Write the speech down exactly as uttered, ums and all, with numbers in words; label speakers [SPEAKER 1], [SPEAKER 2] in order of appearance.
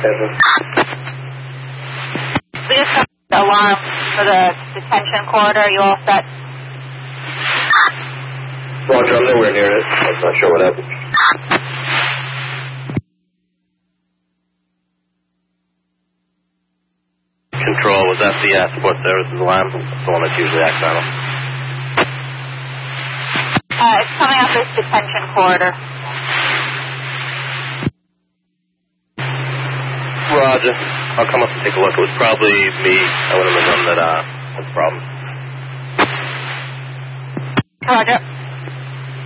[SPEAKER 1] We just got the alarm for the detention corridor. You all set?
[SPEAKER 2] Roger, I'm nowhere near it. I'm not sure what happened.
[SPEAKER 3] Control, was that the uh, support services alarm? The one that's usually accidental.
[SPEAKER 1] Uh, it's coming up this detention corridor.
[SPEAKER 3] Roger. I'll come up and take a look. It was probably me. I wouldn't have been the one that uh, had the problem.
[SPEAKER 1] Roger.